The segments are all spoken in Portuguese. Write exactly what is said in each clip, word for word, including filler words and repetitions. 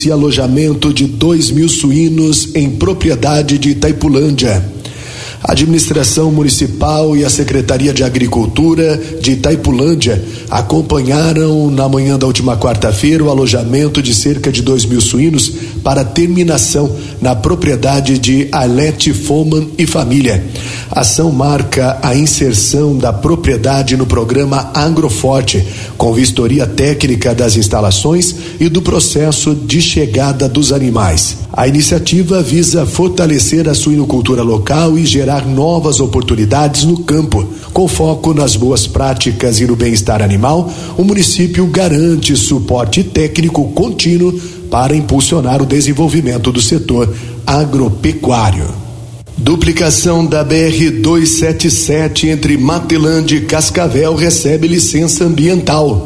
e alojamento de dois mil suínos em propriedade de Itaipulândia. A administração municipal e a Secretaria de Agricultura de Itaipulândia acompanharam na manhã da última quarta-feira o alojamento de cerca de dois mil suínos para terminação na propriedade de Arlete Foman e família. A ação marca a inserção da propriedade no programa Agroforte, com vistoria técnica das instalações e do processo de chegada dos animais. A iniciativa visa fortalecer a suinocultura local e gerar novas oportunidades no campo. Com foco nas boas práticas e no bem-estar animal, o município garante suporte técnico contínuo para impulsionar o desenvolvimento do setor agropecuário. Duplicação da B R duzentos e setenta e sete entre Matelândia e Cascavel recebe licença ambiental.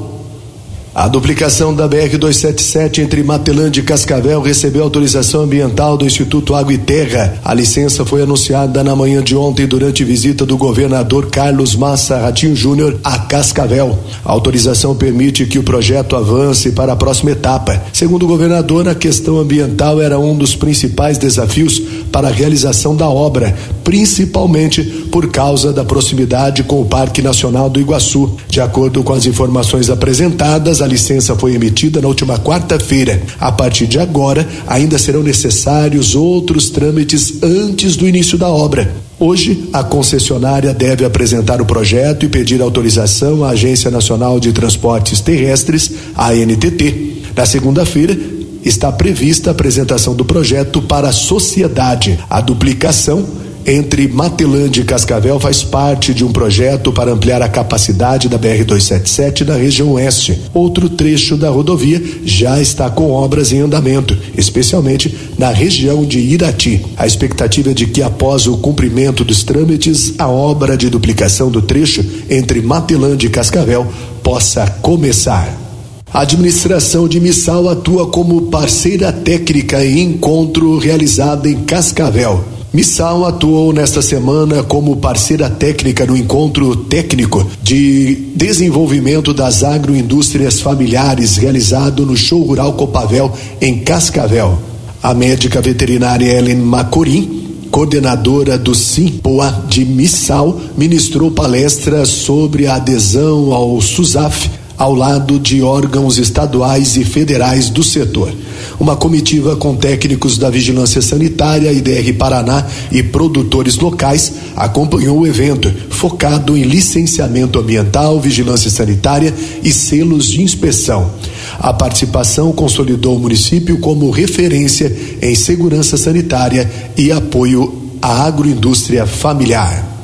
A duplicação da B R duzentos e setenta e sete entre Matelândia e Cascavel recebeu autorização ambiental do Instituto Água e Terra. A licença foi anunciada na manhã de ontem durante visita do governador Carlos Massa Ratinho Júnior a Cascavel. A autorização permite que o projeto avance para a próxima etapa. Segundo o governador, a questão ambiental era um dos principais desafios para a realização da obra, principalmente por causa da proximidade com o Parque Nacional do Iguaçu. De acordo com as informações apresentadas, a licença foi emitida na última quarta-feira. A partir de agora, ainda serão necessários outros trâmites antes do início da obra. Hoje, a concessionária deve apresentar o projeto e pedir autorização à Agência Nacional de Transportes Terrestres, a A N T T. Na segunda-feira, está prevista a apresentação do projeto para a sociedade. A duplicação entre Matelândia e Cascavel faz parte de um projeto para ampliar a capacidade da B R duzentos e setenta e sete na região oeste. Outro trecho da rodovia já está com obras em andamento, especialmente na região de Irati. A expectativa é de que, após o cumprimento dos trâmites, a obra de duplicação do trecho entre Matelândia e Cascavel possa começar. A administração de Missal atua como parceira técnica em encontro realizado em Cascavel. Missal atuou nesta semana como parceira técnica no encontro técnico de desenvolvimento das agroindústrias familiares realizado no Show Rural Copavel, em Cascavel. A médica veterinária Ellen Macorim, coordenadora do SIMPOA de Missal, ministrou palestra sobre a adesão ao SUSAF, ao lado de órgãos estaduais e federais do setor. Uma comitiva com técnicos da Vigilância Sanitária, I D R Paraná e produtores locais acompanhou o evento, focado em licenciamento ambiental, vigilância sanitária e selos de inspeção. A participação consolidou o município como referência em segurança sanitária e apoio à agroindústria familiar.